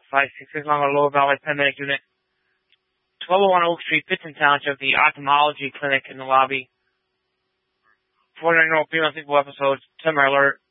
566 Long Lower Valley Paramedic Unit. 1201 Oak Street, Pittston Township, the ophthalmology clinic in the lobby. 49-year-old female single episode, tumor alert.